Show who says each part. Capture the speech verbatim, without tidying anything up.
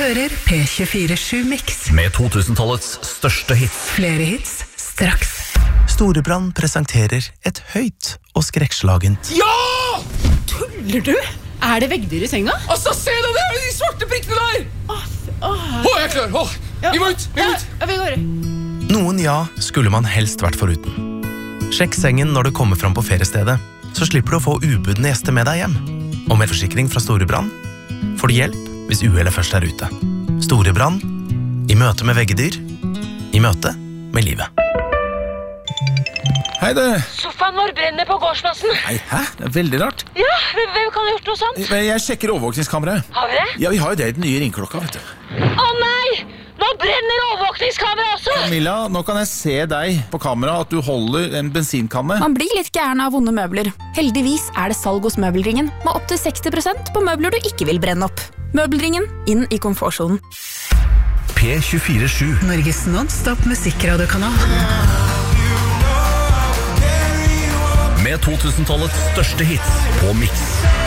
Speaker 1: hører P tjuefire sju Mix.
Speaker 2: Med to-tusentallets største hits.
Speaker 1: Flere hits, straks.
Speaker 3: Storebrand presenterer et høyt og skrekkslagent.
Speaker 4: Ja!
Speaker 5: Tuller du? Er det veggdyr i senga?
Speaker 4: Altså, se da, det er de svarte prikkene der!
Speaker 5: Åh, åh.
Speaker 4: Å, jeg er klar, åh, vi må ut, vi må ut!
Speaker 5: Ja, vi går.
Speaker 3: Noen ja skulle man helst vært foruten. Sjekk sengen når du kommer fram på feriestedet, så slipper du å få ubudne gjester med deg hjem. Og med forsikring fra Storebrand får du hjelp hvis uhellet først er ute. Storebrand, i møte med veggedyr, i møte med livet.
Speaker 6: Hei det.
Speaker 7: Sofaen vår brenner på gårdsplassen.
Speaker 6: Nei, hæ? Det er veldig rart.
Speaker 7: Ja, hvem hvem kan ha gjort noe sånt?
Speaker 6: Men Jeg sjekker overvåkningskameraet.
Speaker 7: Har vi det?
Speaker 6: Ja, vi har jo det i den nye ringklokka, vet du.
Speaker 7: Å nei! Nå brenner overvåkningskamera også!
Speaker 6: Milla, nå kan jeg se deg på kamera at du holder en bensinkanne.
Speaker 8: Man blir litt gæren av vonde møbler. Heldigvis er det salg hos Møbelringen, med opp til seksti prosent på møbler du ikke vil brenne opp. Møbelringen, inn i komfortsonen.
Speaker 2: P tjuefire sju.
Speaker 1: Norges non-stop musikkradiokanal.
Speaker 2: Med to-tusentallets største hits på Mix.